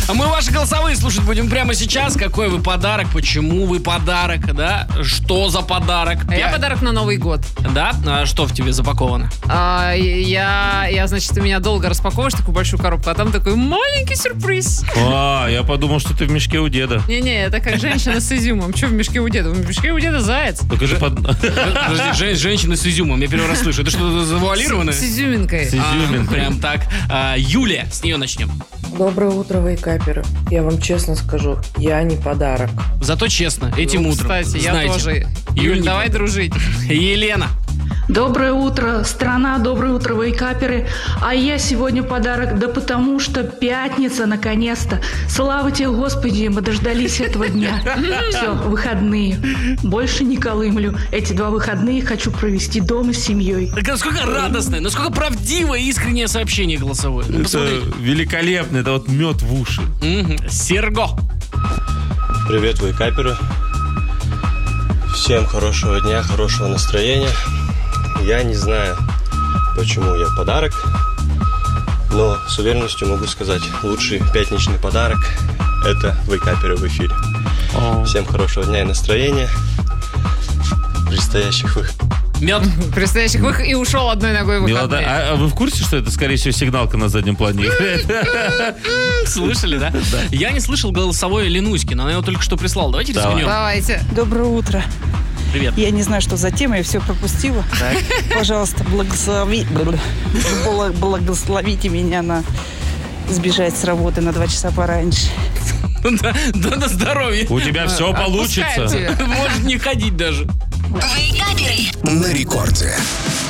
А мы ваши голосовые слушать будем прямо сейчас. Какой вы подарок, почему вы подарок, да? Что за подарок? Я подарок на Новый год. Да? А что в тебе запаковано? Значит, ты меня долго распаковываешь, такую большую коробку, а там такой маленький сюрприз. Я подумал, что ты в мешке у деда. Не-не, это как женщина с изюмом. Че в мешке у деда? В мешке у деда заяц. Только же Подожди, женщина с изюмом. Я первый раз слышу. Это что-то завуалированное? С изюминкой. Прям так. Юлия, с нее начнем. Доброе утро, вейкаперы. Я вам честно скажу, я не подарок. Зато честно, этим утром. Кстати, я знаете, тоже. Юль, давай дружить. Елена. Доброе утро, страна, доброе утро, вейкаперы. А я сегодня подарок, да потому что пятница, наконец-то. Слава тебе, Господи, мы дождались этого дня. Все, выходные. Больше не колымлю. Эти 2 выходные хочу провести дома с семьей. Так насколько радостное, насколько правдивое и искреннее сообщение голосовое. Ну, это посмотрите. великолепно, это вот мед в уши. Серго. Привет, вейкаперы. Всем хорошего дня, хорошего настроения. Я не знаю, почему я подарок, но с уверенностью могу сказать, лучший пятничный подарок – это вейкаперы в эфире. Всем хорошего дня и настроения, предстоящих выходов. Мед. Предстоящих и ушел одной ногой в выходные. А вы в курсе, что это, скорее всего, сигналка на заднем плане? Слышали, да? Я не слышал голосовое Ленуськи, но она его только что прислала. Давайте рискнем. Давайте. Доброе утро. Привет. Я не знаю, что за тема, я все пропустила. Пожалуйста, благословите меня на сбежать с работы на 2 часа пораньше. Да на здоровье. У тебя все получится. Отпускаем тебя. Может не ходить даже. На рекорде.